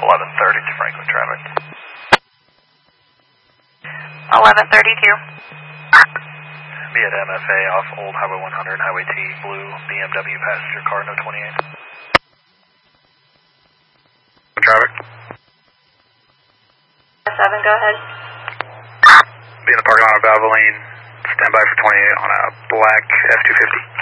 1130 to Franklin traffic. 1132. Be at MFA off Old Highway 100, Highway T, blue BMW passenger car, no 28. Traffic. 7, go ahead. Be in the parking lot of Valvoline, stand by for 28 on a black F-250.